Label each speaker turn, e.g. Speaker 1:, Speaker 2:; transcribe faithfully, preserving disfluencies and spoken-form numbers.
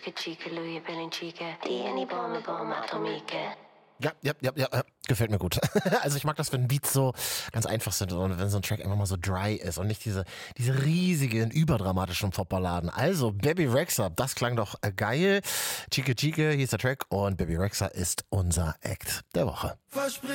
Speaker 1: Chica chica, Louis Chica, Tieni bombe bombe atomique.
Speaker 2: Ja, ja, ja, ja, gefällt mir gut. Also ich mag das, wenn Beats so ganz einfach sind und wenn so ein Track einfach mal so dry ist und nicht diese, diese riesigen, überdramatischen Popballaden. Also Bebe Rexha, das klang doch geil. Chica Chica, hier ist der Track und Bebe Rexha ist unser Act der Woche.